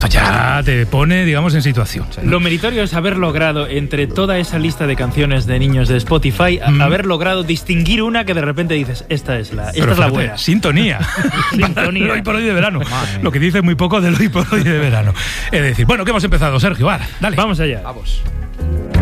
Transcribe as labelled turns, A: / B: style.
A: Ya te pone, digamos, en situación.
B: Lo meritorio es haber logrado, entre toda esa lista de canciones de niños de Spotify, haber logrado distinguir una que de repente dices, esta es la buena.
A: Sintonía.
B: Sintonía.
A: El hoy por hoy de verano. Lo que dice muy poco del hoy por hoy de verano. Es decir, bueno, que hemos empezado, Sergio. Dale.
B: Vamos allá.
C: Vamos.